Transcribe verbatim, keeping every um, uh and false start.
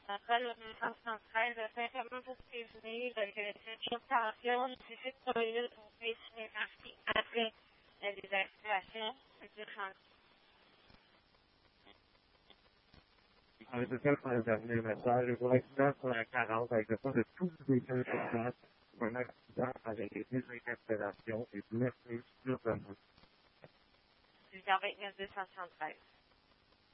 Après le deux cent soixante-treize, simplement pour prévenir que cette suspension nécessite trois minutes pour puisse répartir après la désactivation du changement. Euh, c'est ça le dernier message. Pour l'accident sur la quarante, avec le pas de tous les véhicules sur place, pour un accident avec des désincarcérations et blessés sur le route. huit heures vingt-neuf, deux cent soixante-treize.